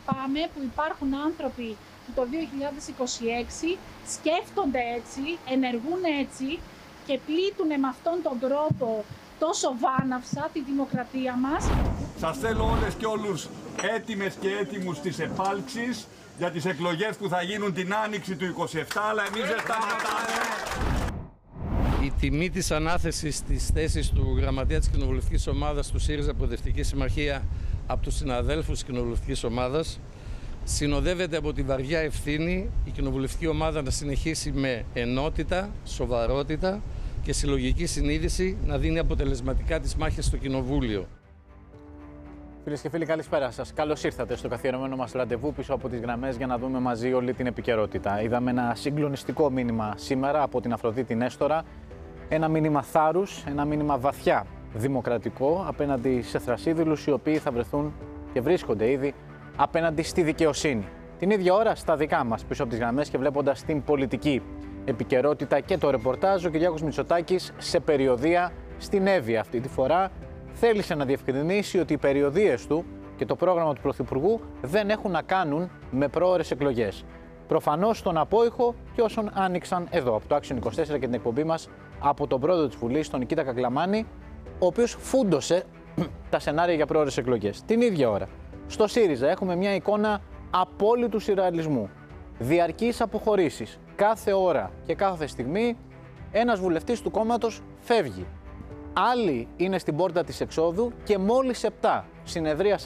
λυπάμαι που υπάρχουν άνθρωποι που το 2026 σκέφτονται έτσι, ενεργούν έτσι και πλήττουν με αυτόν τον τρόπο τόσο βάναυσα τη δημοκρατία μας. Σας θέλω όλες και όλους έτοιμες και έτοιμους στις επάλξεις για τις εκλογές που θα γίνουν την Άνοιξη του 27, αλλά εμείς δεν σταματάμε. Η τιμή της ανάθεσης της θέσης του γραμματέα της κοινοβουλευτικής ομάδας του ΣΥΡΙΖΑ Προοδευτική Συμμαχία από τους συναδέλφους της κοινοβουλευτικής ομάδας συνοδεύεται από τη βαριά ευθύνη η κοινοβουλευτική ομάδα να συνεχίσει με ενότητα, σοβαρότητα και συλλογική συνείδηση να δίνει αποτελεσματικά τις μάχες στο Κοινοβούλιο. Φίλες και φίλοι, καλησπέρα σας. Καλώς ήρθατε στο καθιερωμένο μας ραντεβού πίσω από τις γραμμές για να δούμε μαζί όλη την επικαιρότητα. Είδαμε ένα συγκλονιστικό μήνυμα σήμερα από την Αφροδίτη Νέστορα. Ένα μήνυμα θάρρους, ένα μήνυμα βαθιά δημοκρατικό απέναντι σε θρασίδηλους οι οποίοι θα βρεθούν και βρίσκονται ήδη απέναντι στη δικαιοσύνη. Την ίδια ώρα στα δικά μας πίσω από τις γραμμές και βλέποντας την πολιτική επικαιρότητα και το ρεπορτάζ, ο Κυριάκος Μητσοτάκης σε περιοδεία στην Εύβοια. Αυτή τη φορά θέλησε να διευκρινίσει ότι οι περιοδίες του και το πρόγραμμα του Πρωθυπουργού δεν έχουν να κάνουν με πρόωρες εκλογές. Προφανώς τον απόϊχο και όσων άνοιξαν εδώ από το Action 24 και την εκπομπή μας από τον πρόεδρο της Βουλής, τον Νικήτα Καγκλαμάνη, ο οποίος φούντωσε τα σενάρια για πρόωρες εκλογές. Την ίδια ώρα, στο ΣΥΡΙΖΑ έχουμε μια εικόνα απόλυτου συρρεαλισμού. Διαρκείς αποχωρήσεις. Κάθε ώρα και κάθε στιγμή ένας βουλευτής του κόμματος φεύγει. Άλλοι είναι στην πόρτα της εξόδου και μόλις 7 συνεδρίασαν